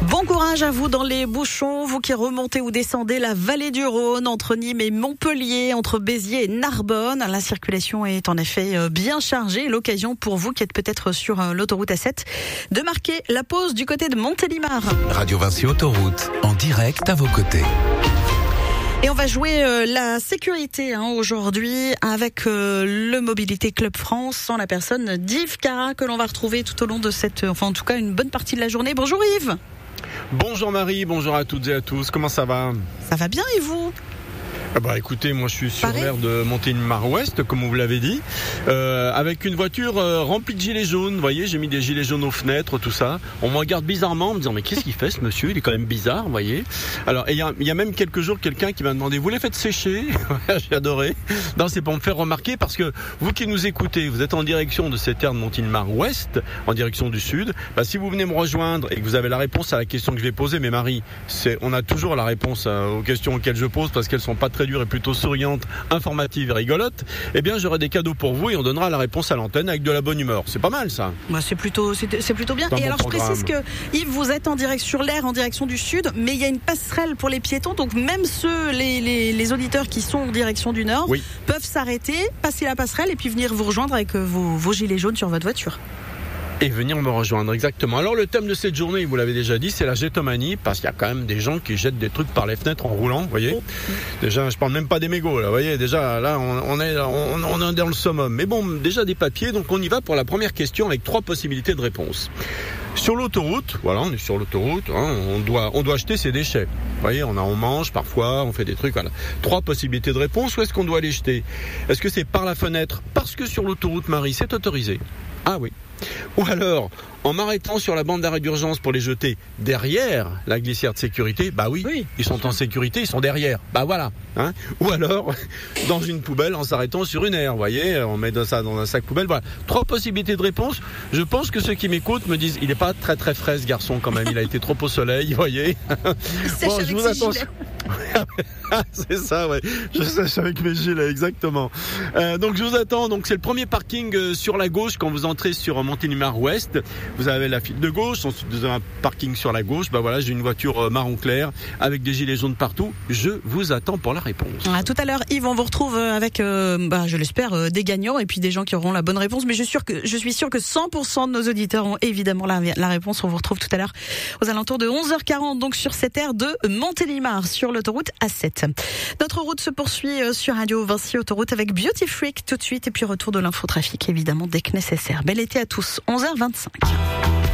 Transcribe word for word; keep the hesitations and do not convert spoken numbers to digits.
Bon courage à vous dans les bouchons, vous qui remontez ou descendez la vallée du Rhône, entre Nîmes et Montpellier, entre Béziers et Narbonne. La circulation est en effet bien chargée. L'occasion pour vous qui êtes peut-être sur l'autoroute A sept de marquer la pause du côté de Montélimar. Radio Vinci Autoroute, en direct à vos côtés. Et on va jouer euh, la sécurité hein, aujourd'hui avec euh, le Mobilité Club France en la personne d'Yves Cara que l'on va retrouver tout au long de cette, enfin en tout cas une bonne partie de la journée. Bonjour Yves. Bonjour Marie, bonjour à toutes et à tous, comment ça va ? Ça va bien et vous ? Ah bah écoutez, moi je suis sur Pareil. l'aire de Montélimar-Ouest, comme vous l'avez dit, euh, avec une voiture euh, remplie de gilets jaunes. Vous voyez, j'ai mis des gilets jaunes aux fenêtres, tout ça. On me regarde bizarrement en me disant mais qu'est-ce qu'il fait ce monsieur ? Il est quand même bizarre, vous voyez. Alors il y, y a même quelques jours quelqu'un qui m'a demandé vous les faites sécher ? J'ai adoré. Non, c'est pour me faire remarquer parce que vous qui nous écoutez, vous êtes en direction de cette aire de Montélimar-Ouest, en direction du sud. Bah, si vous venez me rejoindre et que vous avez la réponse à la question que je vais poser, mais Marie, c'est, on a toujours la réponse euh, aux questions auxquelles je pose parce qu'elles sont pas très dures et plutôt souriantes, informatives et rigolotes, eh bien j'aurai des cadeaux pour vous et on donnera la réponse à l'antenne avec de la bonne humeur. C'est pas mal ça. Bah, c'est plutôt, c'est, c'est plutôt bien. C'est un Et bon alors programme. je précise que Yves, vous êtes en direct sur l'aire, en direction du sud, mais il y a une passerelle pour les piétons, donc même ceux, les, les, les auditeurs qui sont en direction du nord, Oui. peuvent s'arrêter, passer la passerelle et puis venir vous rejoindre avec vos, vos gilets jaunes sur votre voiture. Et venir me rejoindre, exactement. Alors le thème de cette journée, vous l'avez déjà dit, c'est la jetomanie, parce qu'il y a quand même des gens qui jettent des trucs par les fenêtres en roulant, vous voyez. Oh. Déjà, je parle même pas des mégots, là, vous voyez, déjà, là, on, on est, on, on est dans le summum. Mais bon, déjà des papiers, donc on y va pour la première question avec trois possibilités de réponse. Sur l'autoroute, voilà, on est sur l'autoroute, hein, on doit, on doit jeter ses déchets. Vous voyez, on a, on mange parfois, on fait des trucs, voilà. Trois possibilités de réponse, où est-ce qu'on doit les jeter ? Est-ce que c'est par la fenêtre ? Parce que sur l'autoroute, Marie, c'est autorisé. Ah oui. Ou alors, en m'arrêtant sur la bande d'arrêt d'urgence pour les jeter derrière la glissière de sécurité, bah oui, Oui. ils sont en sécurité, ils sont derrière, bah voilà. Hein. Ou alors, dans une poubelle en s'arrêtant sur une aire, vous voyez, on met ça dans un sac poubelle, voilà. Trois possibilités de réponse. Je pense que ceux qui m'écoutent me disent, il n'est pas très très frais ce garçon quand même, il a été trop au soleil, vous voyez. Il sèche Bon, avec je vous ses attends. gilets. C'est ça, ouais. Je sèche avec mes gilets, exactement. Euh, donc je vous attends. Donc c'est le premier parking euh, sur la gauche quand vous entrez sur Montélimar-Ouest. Vous avez la file de gauche, ensuite vous avez un parking sur la gauche. Bah voilà, j'ai une voiture euh, marron clair avec des gilets jaunes partout. Je vous attends pour la réponse. À tout à l'heure, Yves, on vous retrouve avec, euh, bah, je l'espère, euh, des gagnants et puis des gens qui auront la bonne réponse. Mais je suis sûr que, je suis sûr que cent pour cent de nos auditeurs ont évidemment la, la réponse. On vous retrouve tout à l'heure aux alentours de onze heures quarante, donc sur cette aire de Montélimar, sur l'autoroute A sept. Notre route se poursuit sur Radio Vinci Autoroute avec Beauty Freak tout de suite et puis retour de l'infotrafic évidemment dès que nécessaire. Bel été à tous, onze heures vingt-cinq.